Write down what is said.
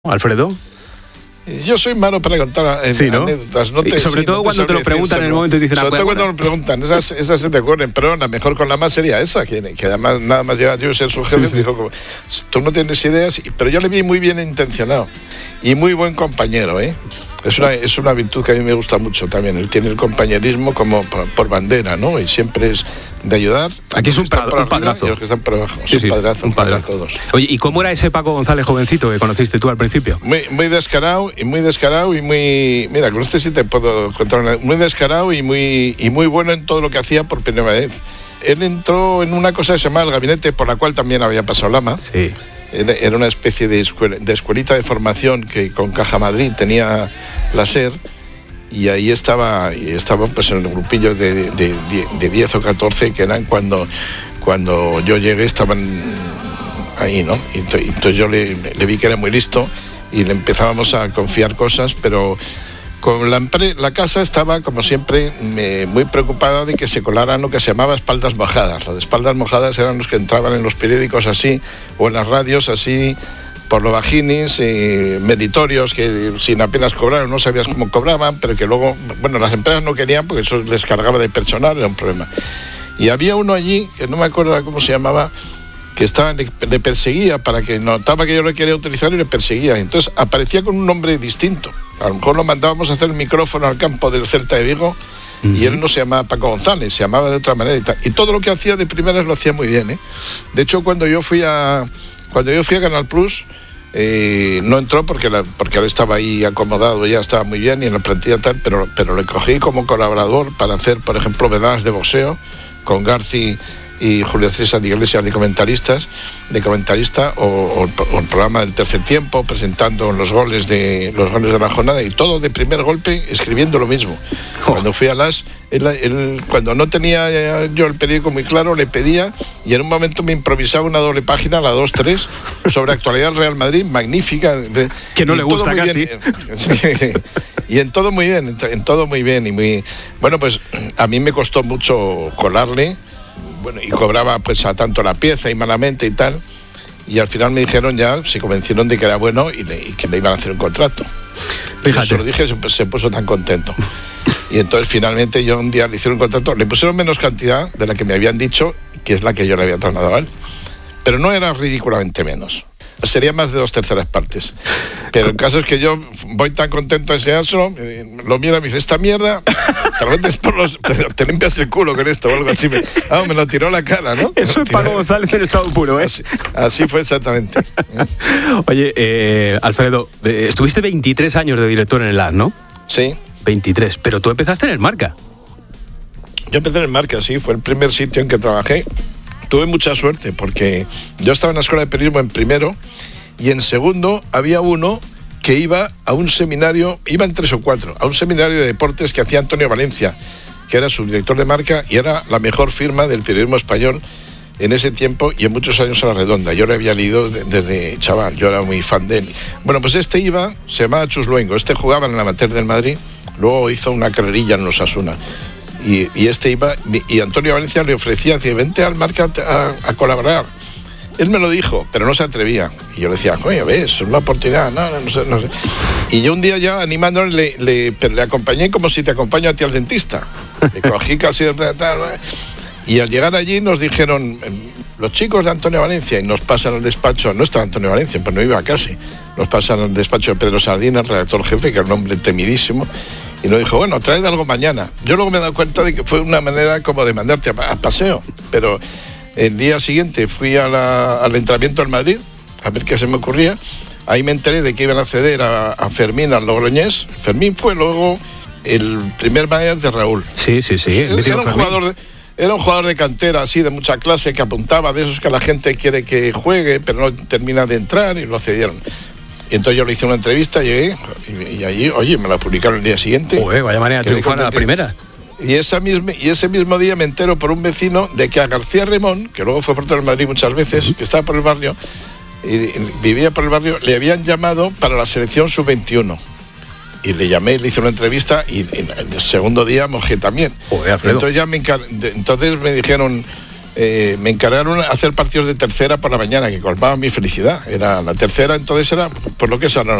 Alfredo. Yo soy malo para contar anécdotas. Y sobre todo cuando te lo preguntan en el momento y dicen... Sobre todo cuando me preguntan, esas se te ocurren, pero la mejor con la más sería esa, que además nada más llega yo a ser su jefe, me dijo, tú no tienes ideas, pero yo le vi muy bien intencionado y muy buen compañero, ¿eh? Es una virtud que a mí me gusta mucho también. Él tiene el compañerismo como por bandera, ¿no? Y siempre es de ayudar. Aquí es un padrazo. Y los que están por abajo. Un padrazo. Todos. Oye, ¿y cómo era ese Paco González jovencito que conociste tú al principio? Muy descarado y muy... Mira, con este sí te puedo contar. Muy descarado y muy bueno en todo lo que hacía por primera vez. Él entró en una cosa que se llamaba el gabinete, por la cual también había pasado Lama. Sí. Era una especie de escuelita de formación que con Caja Madrid tenía la SER, y ahí estaba pues en el grupillo de 10 o 14 que eran cuando yo llegué, estaban ahí, ¿no? Y entonces yo le vi que era muy listo y le empezábamos a confiar cosas, pero con la casa estaba, como siempre, muy preocupada de que se colaran lo que se llamaba espaldas mojadas. Las espaldas mojadas eran los que entraban en los periódicos así, o en las radios así, por lo bajinis, meritorios, que sin apenas cobrar, no sabías cómo cobraban, pero que luego, bueno, las empresas no querían porque eso les cargaba de personal, era un problema. Y había uno allí, que no me acuerdo cómo se llamaba, que le perseguía para que notaba que yo le quería utilizar y le perseguía. Entonces aparecía con un nombre distinto. A lo mejor lo mandábamos a hacer el micrófono al campo del Celta de Vigo y él no se llamaba Paco González, se llamaba de otra manera y tal. Y todo lo que hacía de primeras lo hacía muy bien, ¿eh? De hecho, cuando yo fui a Canal Plus, no entró porque él estaba ahí acomodado, ya estaba muy bien y en la plantilla tal, pero le cogí como colaborador para hacer, por ejemplo, vedadas de boxeo con Garci y Julio César Iglesias de comentarista, o el programa del tercer tiempo, presentando los goles de la jornada, y todo de primer golpe, escribiendo lo mismo. Cuando fui a él, cuando no tenía yo el periódico muy claro, le pedía, y en un momento me improvisaba una doble página, la 2-3, sobre actualidad del Real Madrid, magnífica. Que no le gusta casi. Y en todo muy bien, y muy... Bueno, pues a mí me costó mucho colarle. Bueno, y cobraba pues a tanto la pieza y malamente y tal, y al final me dijeron, ya se convencieron de que era bueno y que le iban a hacer un contrato. Fíjate. Se lo dije, se puso tan contento. Y entonces finalmente yo un día le hicieron un contrato, le pusieron menos cantidad de la que me habían dicho, que es la que yo le había trasladado a él, pero no era ridículamente menos. Sería más de 2/3 partes. Pero el caso es que yo voy tan contento a enseñárselo, lo mira y me dice, esta mierda, te lo metes te limpias el culo con esto o algo así. Me lo tiró a la cara, ¿no? Eso es Paco González en estado puro, ¿eh? Así fue exactamente. Oye, Alfredo, estuviste 23 años de director en el AS, ¿no? Sí. 23, pero tú empezaste en el Marca. Yo empecé en el Marca, sí, fue el primer sitio en que trabajé. Tuve mucha suerte porque yo estaba en la escuela de periodismo en primero y en segundo había uno que iba a un seminario, iban 3 o 4, a un seminario de deportes que hacía Antonio Valencia, que era subdirector de Marca y era la mejor firma del periodismo español en ese tiempo y en muchos años a la redonda. Yo le había leído desde chaval, yo era muy fan de él. Bueno, pues se llamaba Chus Luengo, jugaba en el amateur del Madrid, luego hizo una carrerilla en los Osasuna. Y iba, y Antonio Valencia le ofrecía, decía, vente al Marca a colaborar. Él me lo dijo, pero no se atrevía. Y yo le decía, coño, ves, es una oportunidad, no sé. Y yo un día ya animándole, le acompañé como si te acompaño a ti al dentista. Le cogí casi tal. Y al llegar allí nos dijeron, los chicos de Antonio Valencia, y nos pasan al despacho, no estaba Antonio Valencia, pues no iba casi, nos pasan al despacho de Pedro Sardina, el redactor jefe, que era un hombre temidísimo, y nos dijo, bueno, traed algo mañana. Yo luego me he dado cuenta de que fue una manera como de mandarte a paseo, pero el día siguiente fui al entrenamiento al Madrid, a ver qué se me ocurría. Ahí me enteré de que iban a ceder a Fermín, al Logroñés. Fermín fue luego el primer manager de Raúl. Sí. Era un jugador de cantera, así, de mucha clase, que apuntaba, de esos que la gente quiere que juegue, pero no termina de entrar, y lo cedieron. Y entonces yo le hice una entrevista, llegué, y allí, oye, me la publicaron el día siguiente. Vaya manera de triunfar a la primera. Y ese mismo día me entero por un vecino de que a García Remón, que luego fue portero del Madrid muchas veces, que estaba por el barrio, y vivía por el barrio, le habían llamado para la selección sub-21. Y le llamé, le hice una entrevista y el segundo día mojé también. Joder, Alfredo. Entonces me dijeron, me encargaron hacer partidos de tercera por la mañana, que colmaban mi felicidad. Era la tercera, entonces era por lo que es ahora